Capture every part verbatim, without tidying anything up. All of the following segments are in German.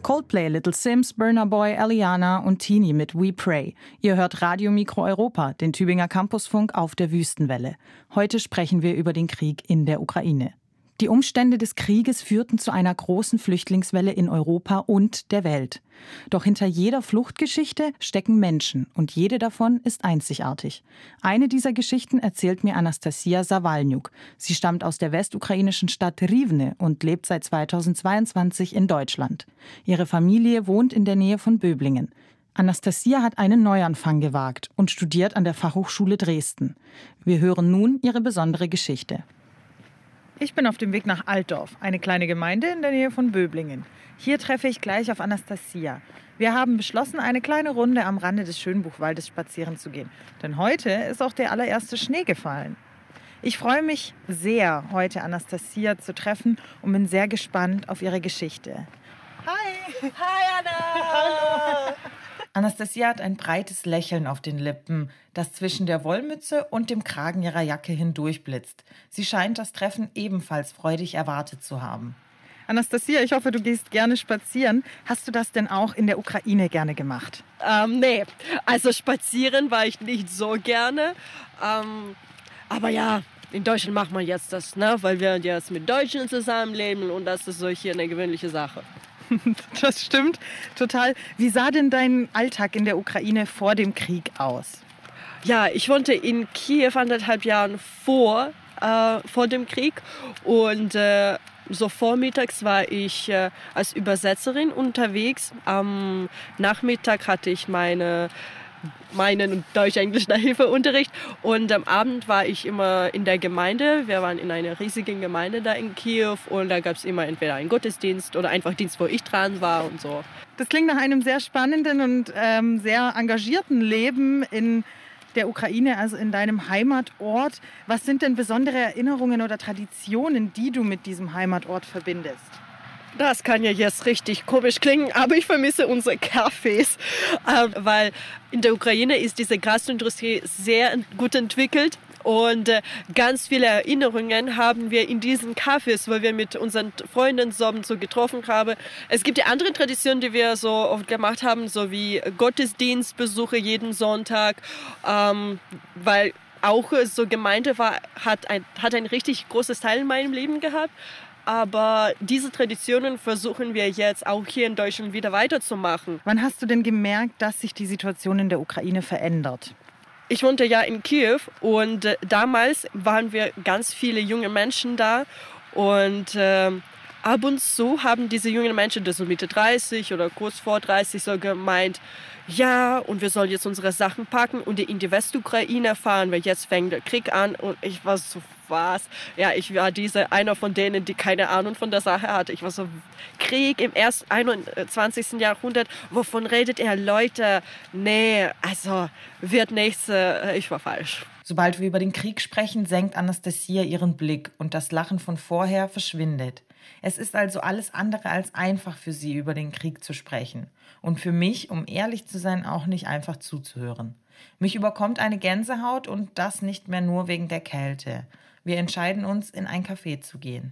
Coldplay, Little Sims, Burna Boy, Aliana und Teenie mit We Pray. Ihr hört Radio Mikro Europa, den Tübinger Campusfunk auf der Wüstenwelle. Heute sprechen wir über den Krieg in der Ukraine. Die Umstände des Krieges führten zu einer großen Flüchtlingswelle in Europa und der Welt. Doch hinter jeder Fluchtgeschichte stecken Menschen und jede davon ist einzigartig. Eine dieser Geschichten erzählt mir Anastasia Sawalniuk. Sie stammt aus der westukrainischen Stadt Rivne und lebt seit zweitausendzweiundzwanzig in Deutschland. Ihre Familie wohnt in der Nähe von Böblingen. Anastasia hat einen Neuanfang gewagt und studiert an der Fachhochschule Dresden. Wir hören nun ihre besondere Geschichte. Ich bin auf dem Weg nach Altdorf, eine kleine Gemeinde in der Nähe von Böblingen. Hier treffe ich gleich auf Anastasia. Wir haben beschlossen, eine kleine Runde am Rande des Schönbuchwaldes spazieren zu gehen. Denn heute ist auch der allererste Schnee gefallen. Ich freue mich sehr, heute Anastasia zu treffen und bin sehr gespannt auf ihre Geschichte. Hi! Hi, Anna! Hallo! Anastasia hat ein breites Lächeln auf den Lippen, das zwischen der Wollmütze und dem Kragen ihrer Jacke hindurchblitzt. Sie scheint das Treffen ebenfalls freudig erwartet zu haben. Anastasia, ich hoffe, du gehst gerne spazieren. Hast du das denn auch in der Ukraine gerne gemacht? Ähm, nee, also spazieren war ich nicht so gerne. Ähm, aber ja, in Deutschland macht man jetzt das, ne? Weil wir jetzt mit Deutschen zusammenleben und das ist so hier eine gewöhnliche Sache. Das stimmt total. Wie sah denn dein Alltag in der Ukraine vor dem Krieg aus? Ja, ich wohnte in Kiew anderthalb Jahren vor, äh, vor dem Krieg und äh, so vormittags war ich äh, als Übersetzerin unterwegs. Am Nachmittag hatte ich meine meinen Deutsch-Englisch-Nachhilfeunterricht und am Abend war ich immer in der Gemeinde. Wir waren in einer riesigen Gemeinde da in Kiew und da gab es immer entweder einen Gottesdienst oder einfach Dienst, wo ich dran war und so. Das klingt nach einem sehr spannenden und ähm, sehr engagierten Leben in der Ukraine, also in deinem Heimatort. Was sind denn besondere Erinnerungen oder Traditionen, die du mit diesem Heimatort verbindest? Das kann ja jetzt richtig komisch klingen, aber ich vermisse unsere Cafés, äh, weil in der Ukraine ist diese Gastroindustrie sehr gut entwickelt und äh, ganz viele Erinnerungen haben wir in diesen Cafés, weil wir mit unseren Freunden so, so getroffen haben. Es gibt ja andere Traditionen, die wir so oft gemacht haben, so wie Gottesdienstbesuche jeden Sonntag, ähm, weil auch so Gemeinde war, hat ein, hat ein richtig großes Teil in meinem Leben gehabt. Aber diese Traditionen versuchen wir jetzt auch hier in Deutschland wieder weiterzumachen. Wann hast du denn gemerkt, dass sich die Situation in der Ukraine verändert? Ich wohnte ja in Kiew und äh, damals waren wir ganz viele junge Menschen da. Und äh, ab und zu haben diese jungen Menschen, das so Mitte dreißig oder kurz vor dreißig, so gemeint, ja, und wir sollen jetzt unsere Sachen packen und in die Westukraine fahren, weil jetzt fängt der Krieg an. Und ich war so, was? Ja, ich war diese, einer von denen, die keine Ahnung von der Sache hatte. Ich war so, Krieg im ersten, einundzwanzigsten Jahrhundert, wovon redet ihr, Leute? Nee, also wird nichts, äh, ich war falsch. Sobald wir über den Krieg sprechen, senkt Anastasia ihren Blick und das Lachen von vorher verschwindet. Es ist also alles andere als einfach für sie, über den Krieg zu sprechen. Und für mich, um ehrlich zu sein, auch nicht einfach zuzuhören. Mich überkommt eine Gänsehaut und das nicht mehr nur wegen der Kälte. Wir entscheiden uns, in ein Café zu gehen.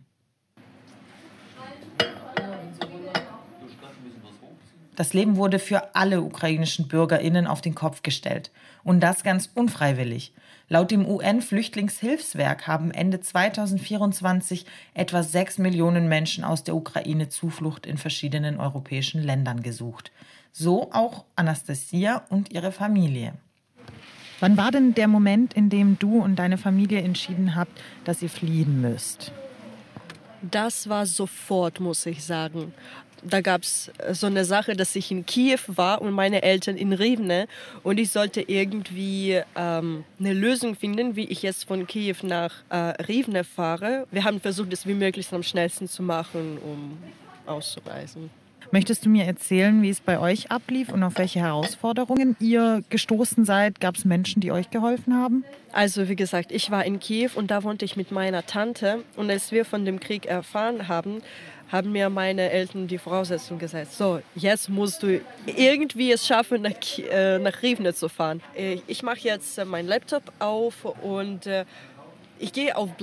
Das Leben wurde für alle ukrainischen BürgerInnen auf den Kopf gestellt. Und das ganz unfreiwillig. Laut dem U N-Flüchtlingshilfswerk haben Ende zweitausendvierundzwanzig etwa sechs Millionen Menschen aus der Ukraine Zuflucht in verschiedenen europäischen Ländern gesucht. So auch Anastasia und ihre Familie. Wann war denn der Moment, in dem du und deine Familie entschieden habt, dass ihr fliehen müsst? Das war sofort, muss ich sagen. Da gab es so eine Sache, dass ich in Kiew war und meine Eltern in Rivne. Und ich sollte irgendwie ähm, eine Lösung finden, wie ich jetzt von Kiew nach äh, Rivne fahre. Wir haben versucht, das wie möglich am schnellsten zu machen, um auszureisen. Möchtest du mir erzählen, wie es bei euch ablief und auf welche Herausforderungen ihr gestoßen seid? Gab es Menschen, die euch geholfen haben? Also wie gesagt, ich war in Kiew und da wohnte ich mit meiner Tante. Und als wir von dem Krieg erfahren haben, haben mir meine Eltern die Voraussetzung gesagt, so, jetzt musst du irgendwie es schaffen, nach, äh, nach Rivne zu fahren. Ich mache jetzt äh, meinen Laptop auf und äh, ich gehe auf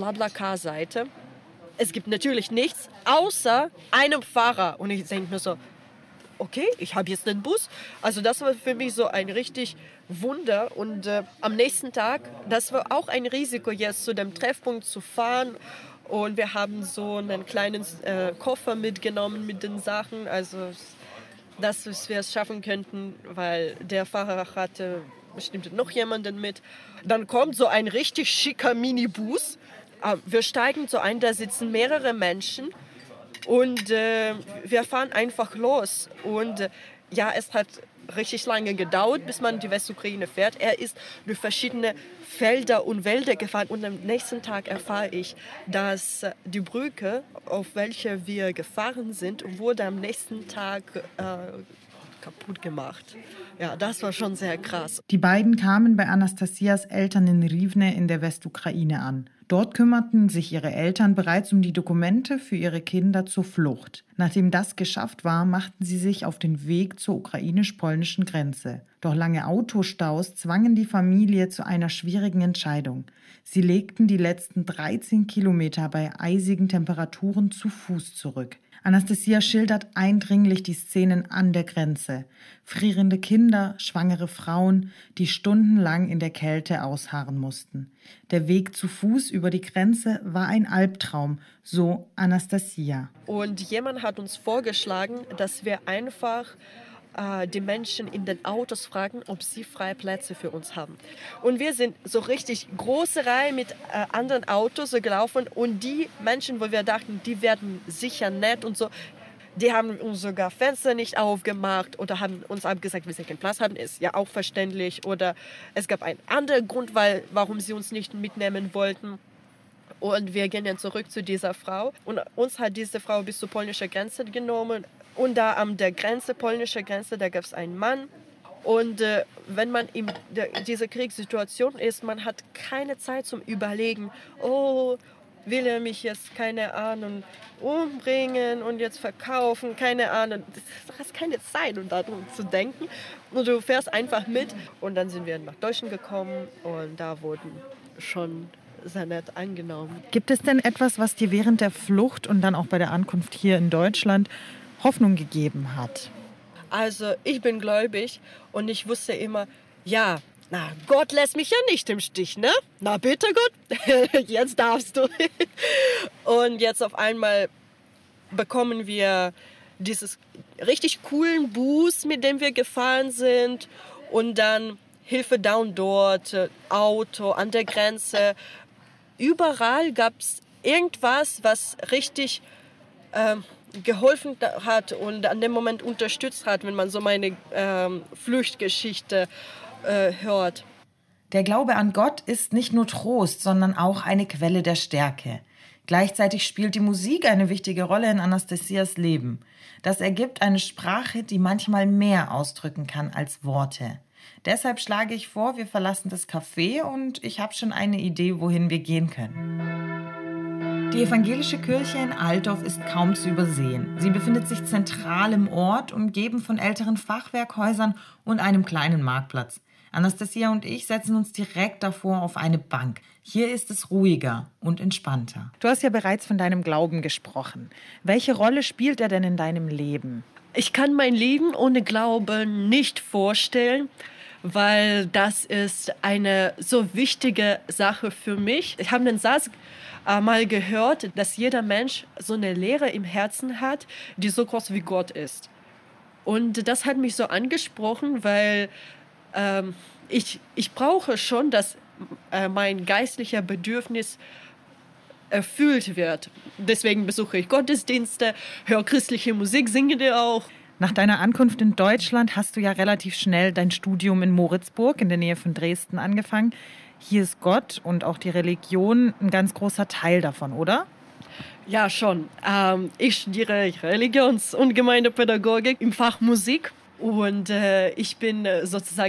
BlaBlaCar-Seite. Es gibt natürlich nichts, außer einem Fahrer. Und ich denke mir so, okay, ich habe jetzt einen Bus. Also das war für mich so ein richtig Wunder. Und äh, am nächsten Tag, das war auch ein Risiko, jetzt zu dem Treffpunkt zu fahren. Und wir haben so einen kleinen äh, Koffer mitgenommen mit den Sachen. Also dass wir es schaffen könnten, weil der Fahrer hatte bestimmt noch jemanden mit. Dann kommt so ein richtig schicker Minibus. Wir steigen so ein, da sitzen mehrere Menschen und äh, wir fahren einfach los. Und äh, ja, es hat richtig lange gedauert, bis man die Westukraine fährt. Er ist durch verschiedene Felder und Wälder gefahren und am nächsten Tag erfahre ich, dass die Brücke, auf welche wir gefahren sind, wurde am nächsten Tag äh, kaputt gemacht. Ja, das war schon sehr krass. Die beiden kamen bei Anastasias Eltern in Rivne in der Westukraine an. Dort kümmerten sich ihre Eltern bereits um die Dokumente für ihre Kinder zur Flucht. Nachdem das geschafft war, machten sie sich auf den Weg zur ukrainisch-polnischen Grenze. Doch lange Autostaus zwangen die Familie zu einer schwierigen Entscheidung. Sie legten die letzten dreizehn Kilometer bei eisigen Temperaturen zu Fuß zurück. Anastasia schildert eindringlich die Szenen an der Grenze. Frierende Kinder, schwangere Frauen, die stundenlang in der Kälte ausharren mussten. Der Weg zu Fuß über die Grenze war ein Albtraum, so Anastasia. Und jemand hat uns vorgeschlagen, dass wir einfach äh, die Menschen in den Autos fragen, ob sie freie Plätze für uns haben. Und wir sind so richtig große Reihe mit äh, anderen Autos so gelaufen und die Menschen, wo wir dachten, die werden sicher nett und so, die haben uns sogar Fenster nicht aufgemacht oder haben uns abgesagt, dass wir keinen Platz haben, ist ja auch verständlich. Oder es gab einen anderen Grund, weil, warum sie uns nicht mitnehmen wollten. Und wir gehen dann zurück zu dieser Frau. Und uns hat diese Frau bis zur polnischen Grenze genommen. Und da an der Grenze, polnische Grenze, da gab es einen Mann. Und äh, wenn man in der, dieser Kriegssituation ist, man hat keine Zeit zum Überlegen, oh, will er mich jetzt, keine Ahnung, umbringen und jetzt verkaufen, keine Ahnung. Du hast keine Zeit, um darum zu denken. Und du fährst einfach mit. Und dann sind wir nach Deutschland gekommen und da wurden schon sehr nett angenommen. Gibt es denn etwas, was dir während der Flucht und dann auch bei der Ankunft hier in Deutschland Hoffnung gegeben hat? Also ich bin gläubig und ich wusste immer, ja, na, Gott lässt mich ja nicht im Stich, ne? Na bitte, Gott, jetzt darfst du. Und jetzt auf einmal bekommen wir dieses richtig coolen Bus, mit dem wir gefahren sind. Und dann Hilfe da und dort, Auto an der Grenze. Überall gab es irgendwas, was richtig ähm, geholfen hat und an dem Moment unterstützt hat, wenn man so meine ähm, Fluchtgeschichte äh, hört. Der Glaube an Gott ist nicht nur Trost, sondern auch eine Quelle der Stärke. Gleichzeitig spielt die Musik eine wichtige Rolle in Anastasias Leben. Das ergibt eine Sprache, die manchmal mehr ausdrücken kann als Worte. Deshalb schlage ich vor, wir verlassen das Café und ich habe schon eine Idee, wohin wir gehen können. Die evangelische Kirche in Altdorf ist kaum zu übersehen. Sie befindet sich zentral im Ort, umgeben von älteren Fachwerkhäusern und einem kleinen Marktplatz. Anastasia und ich setzen uns direkt davor auf eine Bank. Hier ist es ruhiger und entspannter. Du hast ja bereits von deinem Glauben gesprochen. Welche Rolle spielt er denn in deinem Leben? Ich kann mein Leben ohne Glauben nicht vorstellen, weil das ist eine so wichtige Sache für mich. Ich habe einen Satz äh, mal gehört, dass jeder Mensch so eine Leere im Herzen hat, die so groß wie Gott ist. Und das hat mich so angesprochen, weil ähm, ich, ich brauche schon, dass äh, mein geistlicher Bedürfnis erfüllt wird. Deswegen besuche ich Gottesdienste, höre christliche Musik, singe auch. Nach deiner Ankunft in Deutschland hast du ja relativ schnell dein Studium in Moritzburg in der Nähe von Dresden angefangen. Hier ist Gott und auch die Religion ein ganz großer Teil davon, oder? Ja, schon. Ähm, ich studiere Religions- und Gemeindepädagogik im Fach Musik und äh, ich bin äh, sozusagen